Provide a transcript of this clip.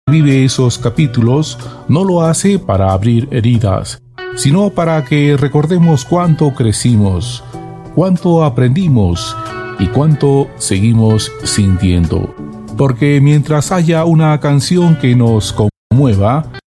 vive esos capítulos no lo hace para abrir heridas, sino para que recordemos cuánto crecimos, cuánto aprendimos y cuánto seguimos sintiendo. Porque mientras haya una canción que nos conmueva,